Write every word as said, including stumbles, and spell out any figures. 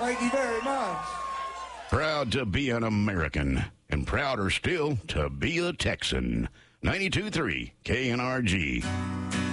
Thank you very much. Proud to be an American, and prouder still to be a Texan. ninety-two point three K N R G.